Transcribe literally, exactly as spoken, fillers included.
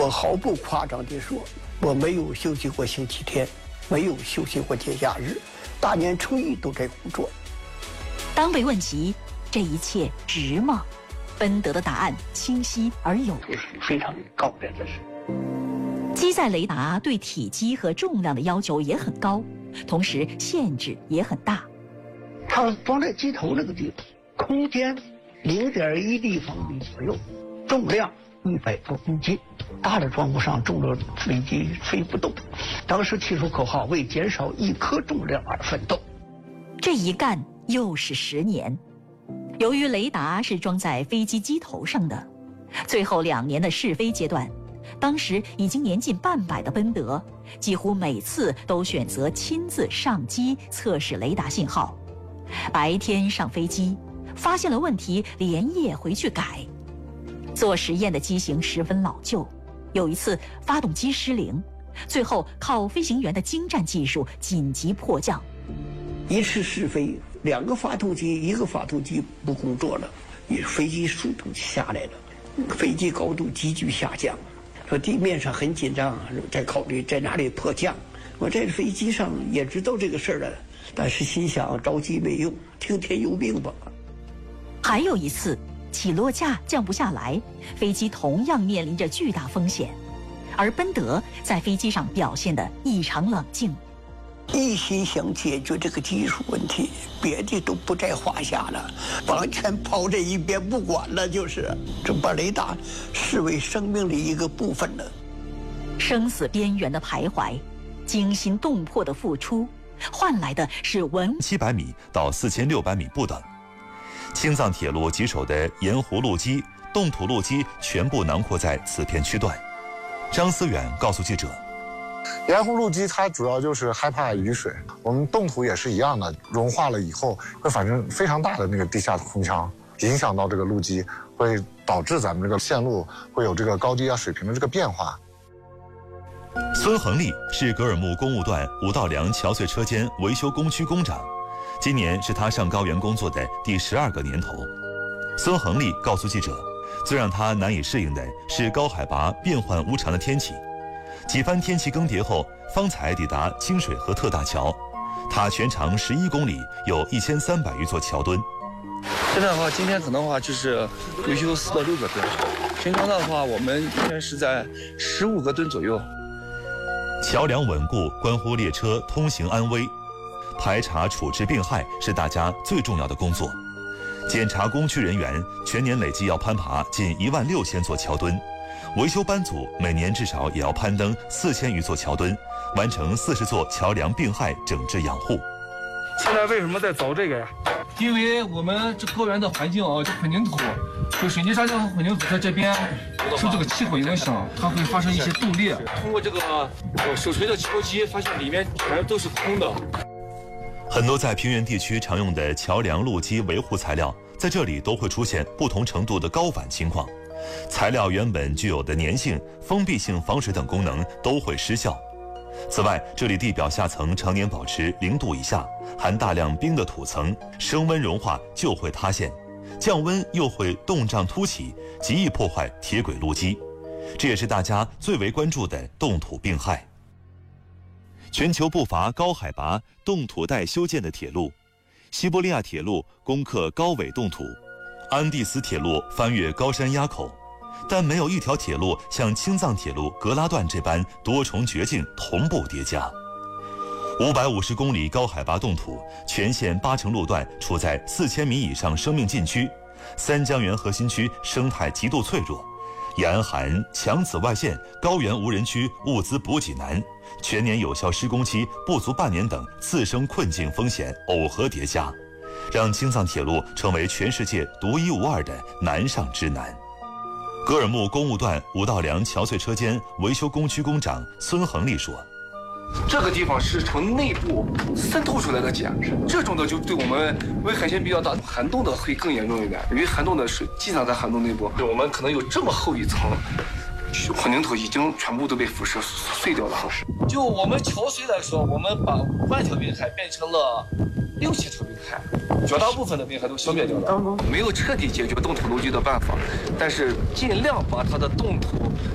我毫不夸张地说，我没有休息过星期天，没有休息过节假日，大年初一都在工作。 当被问及这一切值吗？奔德的答案清晰而有力， 非常高的，这是。 机载雷达对体积和重量的要求也很高，同时限制也很大。 它装在机头那个地方，空间零点一立方米左右，重量一百多公斤，大的装不上，重的飞机飞不动。当时提出口号，为减少一颗重量而奋斗。 这一干又是十年。由于雷达是装在飞机机头上的，最后两年的试飞阶段，当时已经年近半百的奔德，几乎每次都选择亲自上机测试雷达信号。白天上飞机，发现了问题，连夜回去改。做实验的机型十分老旧，有一次发动机失灵，最后靠飞行员的精湛技术紧急迫降。 一次试飞，两个发动机，一个发动机不工作了，飞机速度下来了，飞机高度急剧下降。说地面上很紧张，在考虑在哪里迫降。我在飞机上也知道这个事儿了，但是心想着急没用，听天由命吧。 还有一次起落架降不下来，飞机同样面临着巨大风险，而奔德在飞机上表现得异常冷静， 一心想解决这个技术问题，别的都不在话下了，完全抛在一边不管了，就是这把雷达视为生命的一个部分了。 生死边缘的徘徊，惊心动魄的付出，换来的是文七百米到四千六百米不等。青藏铁路棘手的盐湖路基、冻土路基全部囊括在此片区段。张思远告诉记者， 盐湖路基它主要就是害怕雨水，我们冻土也是一样的，融化了以后会产生非常大的那个地下空腔，影响到这个路基，会导致咱们这个线路会有这个高低压水平的这个变化。 孙恒利是格尔木公务段五道梁桥隧车间维修工区工长，今年是他上高原工作的第十二个年头。孙恒利告诉记者，最让他难以适应的是高海拔变幻无常的天气。几番天气更迭后，方才抵达清水河特大桥，它全长十一公里，有一千三百余座桥墩。 现在的话，今天可能的话就是维修四到六个吨，平常的话我们应该是在十五个吨左右。 桥梁稳固关乎列车通行安危，排查处置病害是大家最重要的工作。检查工区人员全年累计要攀爬近一万六千座桥墩，维修班组每年至少也要攀登四千余座桥墩，完成四十座桥梁病害整治养护。 现在为什么在凿这个呀？ 因为我们这高原的环境啊，这混凝土，就水泥砂浆和混凝土在这边受这个气候影响，它会发生一些冻裂。 通过这个手锤的起钩机，发现里面全都是空的。 很多在平原地区常用的桥梁路基维护材料，在这里都会出现不同程度的高反情况，材料原本具有的粘性、封闭性、防水等功能都会失效。此外，这里地表下层常年保持零度以下，含大量冰的土层，升温融化就会塌陷，降温又会冻胀凸起，极易破坏铁轨路基。这也是大家最为关注的冻土病害。全球不乏高海拔冻土带修建的铁路，西伯利亚铁路攻克高纬冻土，安第斯铁路翻越高山垭口，但没有一条铁路像青藏铁路格拉段这般多重绝境同步叠加。五百五十公里高海拔冻土，全线八成路段处在四千米以上生命禁区，三江源核心区生态极度脆弱，严寒、强紫外线、高原无人区物资补给难，全年有效施工期不足半年等次生困境风险耦合叠加，让青藏铁路成为全世界独一无二的难上之难。格尔木公务段五道梁桥隧车间维修工区工长孙恒利说， 这个地方是从内部渗透出来的碱，这种的就对我们危害性比较大，寒冻的会更严重一点，因为寒冻的水积攒在寒冻内部，我们可能有这么厚一层混凝土已经全部都被辐射碎掉了。 就我们桥隧来说，我们把五万条病害变成了六千条病害，绝大部分的病害都消灭掉了。 没有彻底解决冻土路基的办法，但是尽量把它的冻土